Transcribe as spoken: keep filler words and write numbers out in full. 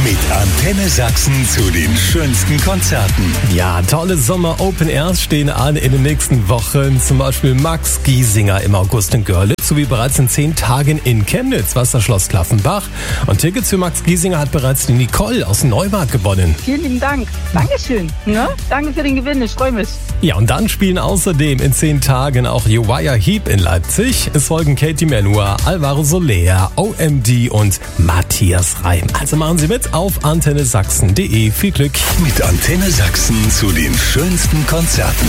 Mit Antenne Sachsen zu den schönsten Konzerten. Ja, tolle Sommer-Open Airs stehen an in den nächsten Wochen. Zum Beispiel Max Giesinger im August in Görlitz, sowie bereits in zehn Tagen in Chemnitz, Wasserschloss Klaffenbach. Und Tickets für Max Giesinger hat bereits die Nicole aus Neumarkt gewonnen. Vielen lieben Dank. Dankeschön. Ne? Danke für den Gewinn, ich freue mich. Ja, und dann spielen außerdem in zehn Tagen auch Uriah Heep in Leipzig. Es folgen Katie Melua, Alvaro Soler, O M D und Matthias Reim. Also machen Sie mit auf antenne sachsen punkt de. Viel Glück. Mit Antenne Sachsen zu den schönsten Konzerten.